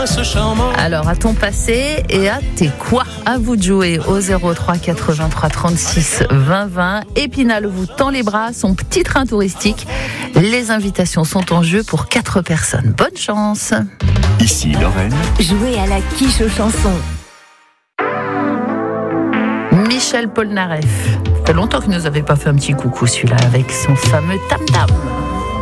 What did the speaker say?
prince charmant. Alors, à ton passé et à tes quoi? À vous de jouer au 03 83 36 20 20. Épinal vous tend les bras, son petit train touristique. Les invitations sont en jeu pour 4 personnes. Bonne chance. Ici Lorraine. Jouez à la quiche aux chansons. Michel Polnareff. Ça fait longtemps qu'il nous avait pas fait un petit coucou celui-là avec son fameux tam-tam.